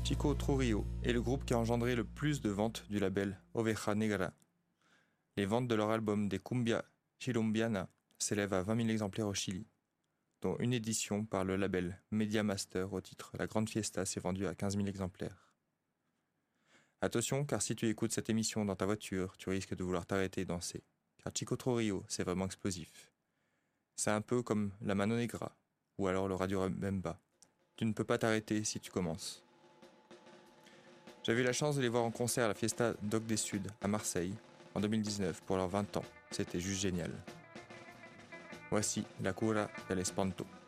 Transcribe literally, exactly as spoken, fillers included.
Chico Trujillo est le groupe qui a engendré le plus de ventes du label Oveja Negra. Les ventes de leur album des Cumbia Chilombiana s'élèvent à vingt mille exemplaires au Chili, dont une édition par le label Media Master au titre La Grande Fiesta s'est vendue à quinze mille exemplaires. Attention, car si tu écoutes cette émission dans ta voiture, tu risques de vouloir t'arrêter et danser, car Chico Trujillo, c'est vraiment explosif. C'est un peu comme la Mano Negra, ou alors le Radio Mbemba. Tu ne peux pas t'arrêter si tu commences. J'avais eu la chance de les voir en concert à la Fiesta Doc des Suds à Marseille en deux mille dix-neuf pour leurs vingt ans. C'était juste génial. Voici La Cura del Espanto.